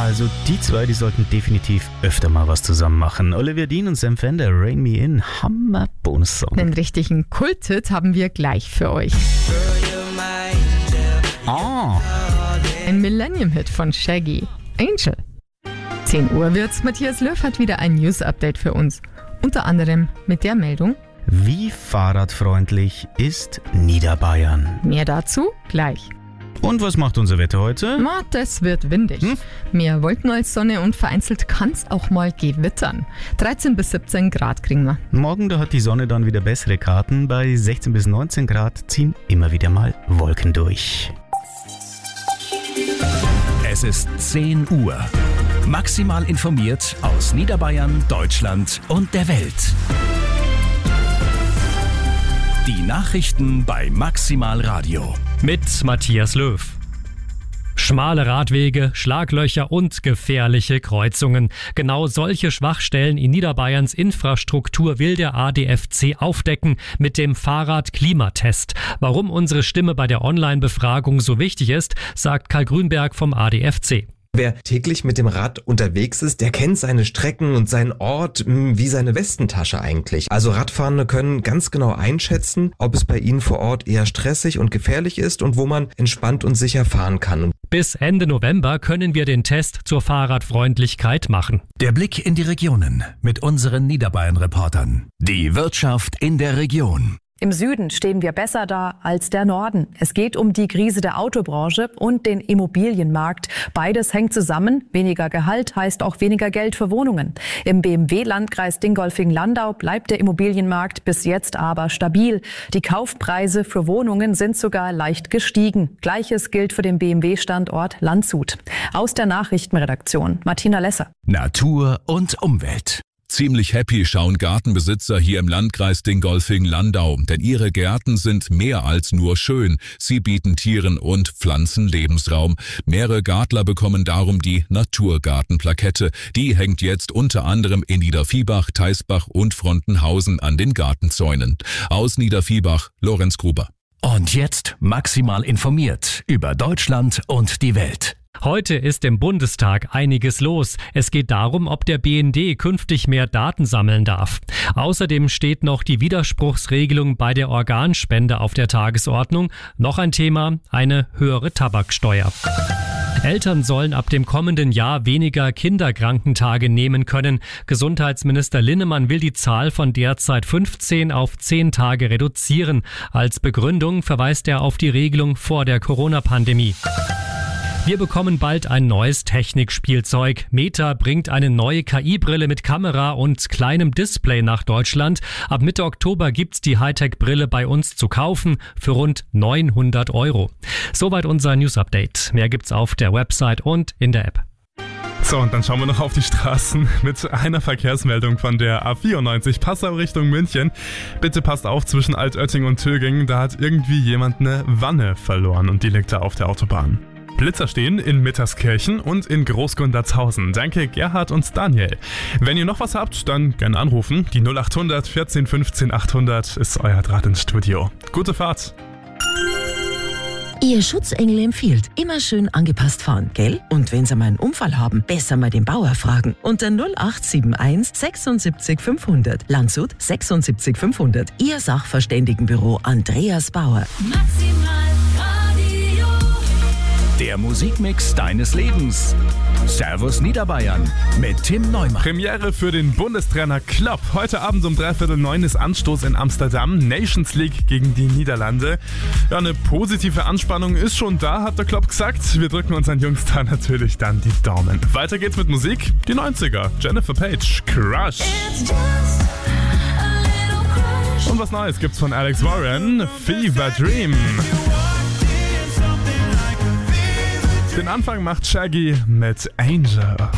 Also die zwei, die sollten definitiv öfter mal was zusammen machen. Olivia Dean und Sam Fender, Rain Me In, Hammer-Bonus-Song. Den richtigen Kult-Hit haben wir gleich für euch. Ein Millennium-Hit von Shaggy, Angel. 10 Uhr wird's. Matthias Löw hat wieder ein News-Update für uns. Unter anderem mit der Meldung: Wie fahrradfreundlich ist Niederbayern? Mehr dazu gleich. Und was macht unser Wetter heute? Na, das wird windig. Mehr Wolken als Sonne und vereinzelt kann's auch mal gewittern. 13 bis 17 Grad kriegen wir. Morgen, da hat die Sonne dann wieder bessere Karten. Bei 16 bis 19 Grad ziehen immer wieder mal Wolken durch. Es ist 10 Uhr. Maximal informiert aus Niederbayern, Deutschland und der Welt. Die Nachrichten bei Maximal Radio. Mit Matthias Löw. Schmale Radwege, Schlaglöcher und gefährliche Kreuzungen. Genau solche Schwachstellen in Niederbayerns Infrastruktur will der ADFC aufdecken mit dem Fahrrad-Klimatest. Warum unsere Stimme bei der Online-Befragung so wichtig ist, sagt Karl Grünberg vom ADFC. Wer täglich mit dem Rad unterwegs ist, der kennt seine Strecken und seinen Ort wie seine Westentasche eigentlich. Also Radfahrende können ganz genau einschätzen, ob es bei ihnen vor Ort eher stressig und gefährlich ist und wo man entspannt und sicher fahren kann. Bis Ende November können wir den Test zur Fahrradfreundlichkeit machen. Der Blick in die Regionen mit unseren Niederbayern-Reportern. Die Wirtschaft in der Region. Im Süden stehen wir besser da als der Norden. Es geht um die Krise der Autobranche und den Immobilienmarkt. Beides hängt zusammen. Weniger Gehalt heißt auch weniger Geld für Wohnungen. Im BMW-Landkreis Dingolfing-Landau bleibt der Immobilienmarkt bis jetzt aber stabil. Die Kaufpreise für Wohnungen sind sogar leicht gestiegen. Gleiches gilt für den BMW-Standort Landshut. Aus der Nachrichtenredaktion Martina Lesser. Natur und Umwelt. Ziemlich happy schauen Gartenbesitzer hier im Landkreis Dingolfing-Landau, denn ihre Gärten sind mehr als nur schön. Sie bieten Tieren und Pflanzen Lebensraum. Mehrere Gartler bekommen darum die Naturgartenplakette. Die hängt jetzt unter anderem in Niederviehbach, Theisbach und Frontenhausen an den Gartenzäunen. Aus Niederviehbach, Lorenz Gruber. Und jetzt maximal informiert über Deutschland und die Welt. Heute ist im Bundestag einiges los. Es geht darum, ob der BND künftig mehr Daten sammeln darf. Außerdem steht noch die Widerspruchsregelung bei der Organspende auf der Tagesordnung. Noch ein Thema, eine höhere Tabaksteuer. Eltern sollen ab dem kommenden Jahr weniger Kinderkrankentage nehmen können. Gesundheitsminister Linnemann will die Zahl von derzeit 15 auf 10 Tage reduzieren. Als Begründung verweist er auf die Regelung vor der Corona-Pandemie. Wir bekommen bald ein neues Technikspielzeug. Meta bringt eine neue KI-Brille mit Kamera und kleinem Display nach Deutschland. Ab Mitte Oktober gibt's die Hightech-Brille bei uns zu kaufen für rund 900 €. Soweit unser News-Update. Mehr gibt's auf der Website und in der App. So, und dann schauen wir noch auf die Straßen mit einer Verkehrsmeldung von der A94 Passau Richtung München. Bitte passt auf, zwischen Altötting und Töging, da hat irgendwie jemand eine Wanne verloren und die liegt da auf der Autobahn. Blitzer stehen in Mitterskirchen und in Großgundertshausen. Danke Gerhard und Daniel. Wenn ihr noch was habt, dann gerne anrufen. Die 0800 14 15 800 ist euer Draht ins Studio. Gute Fahrt! Ihr Schutzengel empfiehlt, immer schön angepasst fahren, gell? Und wenn Sie mal einen Unfall haben, besser mal den Bauer fragen. Unter 0871 76 500. Landshut 76 500. Ihr Sachverständigenbüro Andreas Bauer. Der Musikmix deines Lebens. Servus Niederbayern mit Tim Neumann. Premiere für den Bundestrainer Klopp. Heute Abend um 8:45 ist Anstoß in Amsterdam. Nations League gegen die Niederlande. Ja, eine positive Anspannung ist schon da, hat der Klopp gesagt. Wir drücken unseren Jungs da natürlich dann die Daumen. Weiter geht's mit Musik. Die 90er. Jennifer Page, Crush. Und was Neues gibt's von Alex Warren, Fever Dream. Den Anfang macht Shaggy mit Angel.